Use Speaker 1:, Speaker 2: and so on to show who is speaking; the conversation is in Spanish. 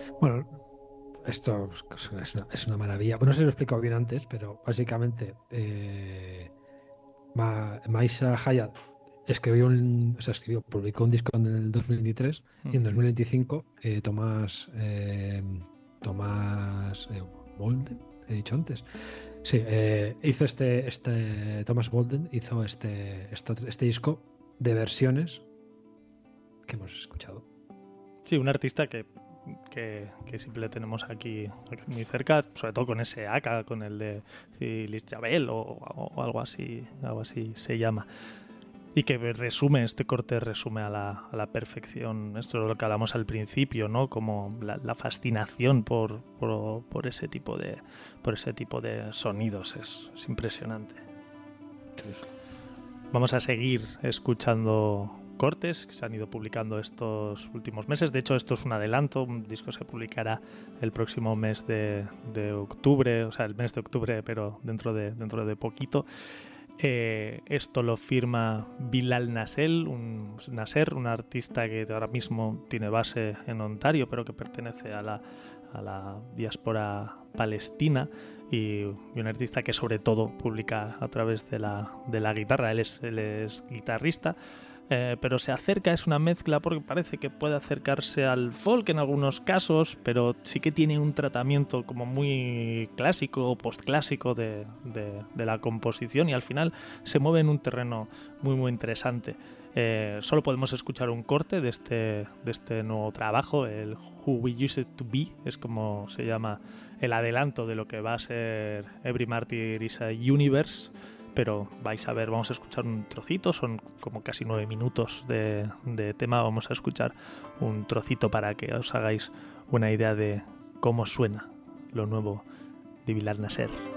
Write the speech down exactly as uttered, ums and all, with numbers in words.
Speaker 1: Bueno, esto es una, es una maravilla. Bueno, no se lo he explicado bien antes, pero básicamente eh, Ma- Maisha Hayat escribió un, o sea, escribió, publicó un disco en el dos mil veintitrés y en
Speaker 2: Ujú.
Speaker 1: dos mil veinticinco eh, Tomás, eh, Tomás eh, Bolden, he dicho antes. Sí, eh, hizo este, este, Thomas Bolden hizo este, este, este disco de versiones que hemos escuchado.
Speaker 2: Sí, un artista que, que, que siempre le tenemos aquí, aquí muy cerca, sobre todo con ese A K A, con el de sí, Liz Jabel o, o algo así, algo así se llama. Y que resume, este corte resume a la, a la perfección, esto es lo que hablamos al principio, ¿no? Como la, la fascinación por, por, por, ese tipo de, por ese tipo de sonidos, es, es impresionante.
Speaker 1: Sí, sí.
Speaker 2: Vamos a seguir escuchando cortes que se han ido publicando estos últimos meses. De hecho, esto es un adelanto, un disco se publicará el próximo mes de, de octubre, o sea, el mes de octubre, pero dentro de, dentro de poquito. Eh, esto lo firma Bilal Nasser, un, Nasser, un artista que ahora mismo tiene base en Ontario, pero que pertenece a la, a la diáspora palestina, y, y un artista que sobre todo publica a través de la, de la guitarra. Él es, él es guitarrista, eh, pero se acerca, es una mezcla porque parece que puede acercarse al folk en algunos casos, pero sí que tiene un tratamiento como muy clásico o postclásico de, de, de la composición, y al final se mueve en un terreno muy muy interesante. Eh, solo podemos escuchar un corte de este, de este nuevo trabajo, el Who We Used to Be, es como se llama el adelanto de lo que va a ser Every Martyr is a Universe. Pero vais a ver, vamos a escuchar un trocito, son como casi nueve minutos de, de tema, vamos a escuchar un trocito para que os hagáis una idea de cómo suena lo nuevo de Bilal Nasser.